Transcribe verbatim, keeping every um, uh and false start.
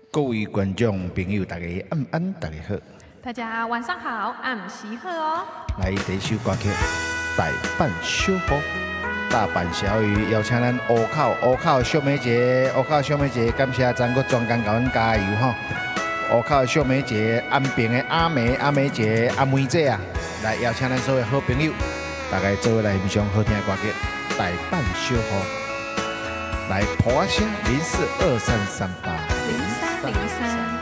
各位观众朋友，大家安安，大家好。 大家晚上好，暗时好哦。 来第一首歌曲《大阪小雨》，大阪小雨，邀请咱乌口乌口小美姐，乌口小美姐，感谢咱个专工甲阮加油吼。乌口小美姐，安平的阿美阿美姐阿妹姐啊，来邀请咱所有好朋友，大家做来欣赏好听的歌曲《大阪小雨》。来，破声零四二三三八零三零三。